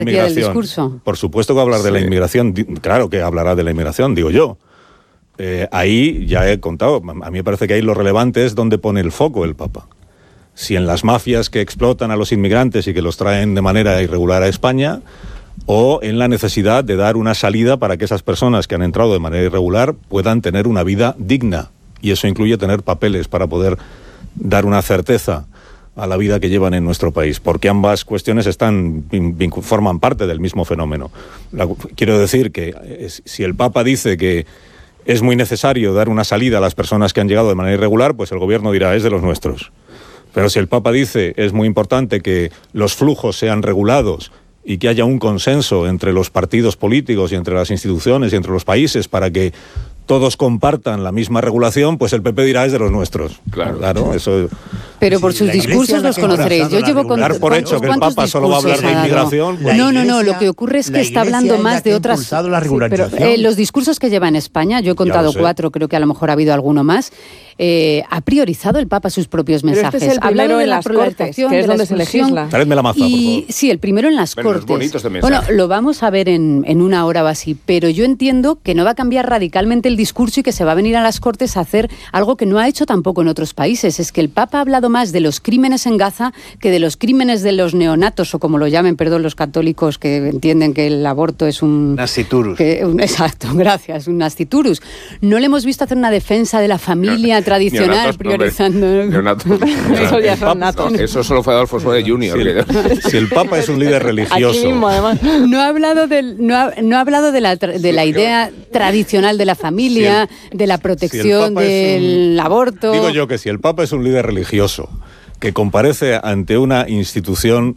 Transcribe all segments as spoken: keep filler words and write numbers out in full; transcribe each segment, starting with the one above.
del discurso. Por supuesto que va a hablar sí. de la inmigración, claro que hablará de la inmigración, digo yo. Eh, ahí ya he contado, a mí me parece que ahí lo relevante es donde pone el foco el Papa. Si en las mafias que explotan a los inmigrantes y que los traen de manera irregular a España, o en la necesidad de dar una salida para que esas personas que han entrado de manera irregular puedan tener una vida digna. Y eso incluye tener papeles para poder dar una certeza a la vida que llevan en nuestro país, porque ambas cuestiones están forman parte del mismo fenómeno. La, quiero decir que es, si el Papa dice que es muy necesario dar una salida a las personas que han llegado de manera irregular, pues el gobierno dirá, es de los nuestros. Pero si el Papa dice, es muy importante que los flujos sean regulados y que haya un consenso entre los partidos políticos y entre las instituciones y entre los países para que todos compartan la misma regulación, pues el P P dirá es de los nuestros. Claro, claro, eso. Pero por sus discursos los conoceréis. Yo llevo con dar por hecho que el Papa solo va a hablar de inmigración. Pues no, no, no. Lo que ocurre es que está hablando más de otras. Sí, pero, eh, los discursos que lleva en España, yo he contado cuatro, creo que a lo mejor ha habido alguno más. Eh, ha priorizado el Papa sus propios mensajes. Pero este es el primero en las Cortes, que es donde se legisla. Traedme la maza, por favor. Sí, el primero en las pero Cortes. Bueno, lo vamos a ver en, en una hora o así, pero yo entiendo que no va a cambiar radicalmente el discurso y que se va a venir a las Cortes a hacer algo que no ha hecho tampoco en otros países. Es que el Papa ha hablado más de los crímenes en Gaza que de los crímenes de los neonatos, o como lo llamen, perdón, los católicos que entienden que el aborto es un... Nasciturus. Que, un, exacto, gracias, un nasciturus. No le hemos visto hacer una defensa de la familia no, tradicional, neonatos, priorizando... No, neonatos. Eso ya son natos. No, eso solo fue Adolfo Suárez junior Si el, si el Papa es un líder religioso... Aquí mismo, además. No ha hablado, del, no ha, no ha hablado de la, de la idea tradicional de la familia, si el, de la protección si del un, aborto... Digo yo que si el Papa es un líder religioso que comparece ante una institución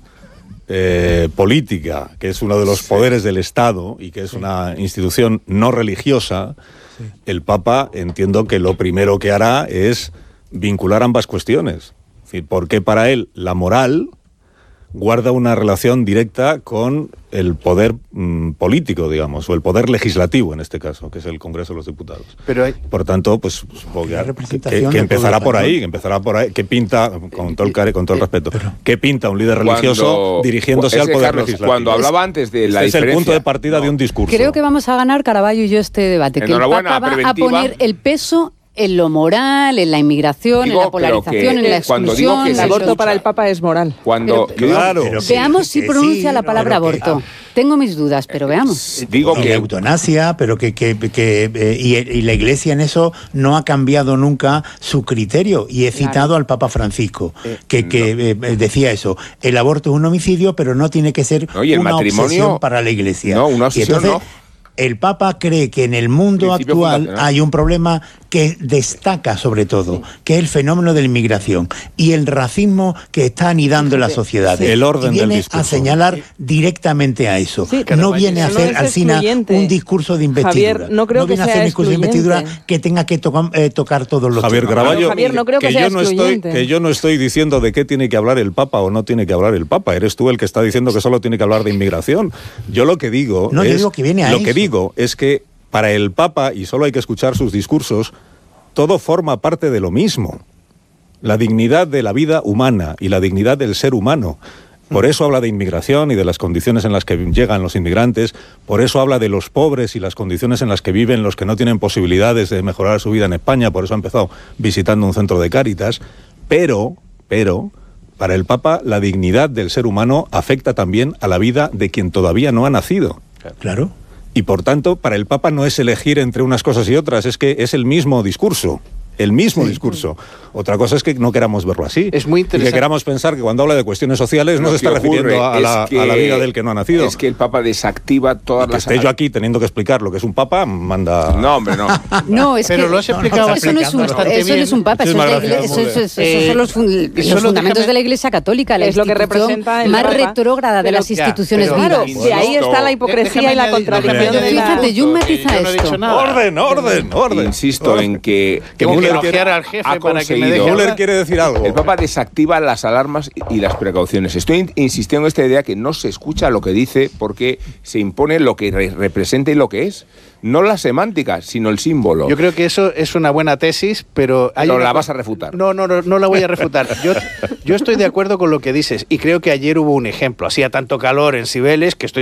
eh, política, que es uno de los sí. poderes del Estado y que es sí. una institución no religiosa, sí. el Papa entiendo que lo primero que hará es vincular ambas cuestiones. Es decir, porque para él la moral guarda una relación directa con el poder mmm, político, digamos, o el poder legislativo en este caso, que es el Congreso de los Diputados. Pero hay, por tanto, pues supongo que, que, que empezará por ahí, que empezará por ahí, que pinta, con todo el care, con todo el respeto, ¿qué pinta un líder religioso cuando, dirigiéndose al poder Carlos, legislativo? Cuando hablaba antes de la este diferencia... es el punto de partida no. de un discurso. Creo que vamos a ganar Caraballo y yo este debate, que el Papa va a poner el peso en lo moral, en la inmigración, digo, en la polarización, en la exclusión. El aborto para el Papa es moral. Cuando pero, claro. Pero, veamos si pronuncia sí, la palabra no, aborto. Que, Tengo mis dudas, pero veamos. Digo que eutanasia, pero que, que, que eh, y, y la Iglesia en eso no ha cambiado nunca su criterio. Y he citado claro. al Papa Francisco, que, que no. eh, decía eso. El aborto es un homicidio, pero no tiene que ser no, ¿y el una matrimonio? obsesión para la Iglesia. No, una obsesión y entonces, no. El Papa cree que en el mundo actual hay un problema que destaca sobre todo, que es el fenómeno de la inmigración y el racismo que está anidando en las sociedades. El orden y viene del discurso. a señalar directamente a eso. Sí, no viene a hacer no al final un discurso de investidura. Javier, no creo no viene que a hacer sea un discurso de investidura que tenga que tocar, eh, tocar todos los Javier temas. Caraballo, Javier, no creo que, que sea yo no estoy, que yo no estoy diciendo de qué tiene que hablar el Papa o no tiene que hablar el Papa. Eres tú el que está diciendo que solo tiene que hablar de inmigración. Yo lo que digo no, es yo digo que viene a lo eso. que digo es que para el Papa, y solo hay que escuchar sus discursos, todo forma parte de lo mismo. La dignidad de la vida humana y la dignidad del ser humano. Por eso habla de inmigración y de las condiciones en las que llegan los inmigrantes. Por eso habla de los pobres y las condiciones en las que viven los que no tienen posibilidades de mejorar su vida en España. Por eso ha empezado visitando un centro de Cáritas. Pero, pero, para el Papa, la dignidad del ser humano afecta también a la vida de quien todavía no ha nacido. Claro. Y por tanto, para el Papa no es elegir entre unas cosas y otras, es que es el mismo discurso. El mismo sí. discurso. Otra cosa es que no queramos verlo así. Es muy interesante. Y que queramos pensar que cuando habla de cuestiones sociales no se está refiriendo a la, que, a la vida del que no ha nacido. Es que el Papa desactiva todas y que las... esté yo aquí teniendo que explicar lo que es un Papa, manda... No, hombre, no. No, es Pero que... lo has explicado no, eso no es un, eso no es un Papa, eso, es iglesia, eso, eso, eso, eso son los, fun, los fundamentos déjame, de la Iglesia Católica, la es lo que representa el más Papa, retrógrada de las instituciones ya, vivas. Claro, de ahí está la hipocresía y la contradicción. Fíjate, Jung matiza esto. Orden, orden, orden. Insisto en que... Tengo que elogiar al jefe ha para que me deje. Müller quiere decir algo. El Papa desactiva las alarmas y las precauciones. Estoy insistiendo en esta idea que no se escucha lo que dice porque se impone lo que re representa y lo que es. No la semántica, sino el símbolo. Yo creo que eso es una buena tesis, pero... Hay no una... la vas a refutar. No, no, no, no la voy a refutar. Yo, yo estoy de acuerdo con lo que dices y creo que ayer hubo un ejemplo. Hacía tanto calor en Cibeles que estoy